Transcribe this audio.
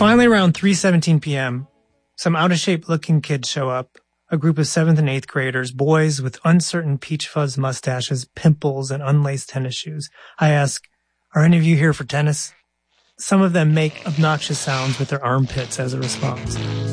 Finally, around 3:17 p.m., some out-of-shape looking kids show up. A group of 7th and 8th graders, boys with uncertain peach fuzz mustaches, pimples, and unlaced tennis shoes. I ask, are any of you here for tennis? Some of them make obnoxious sounds with their armpits as a response.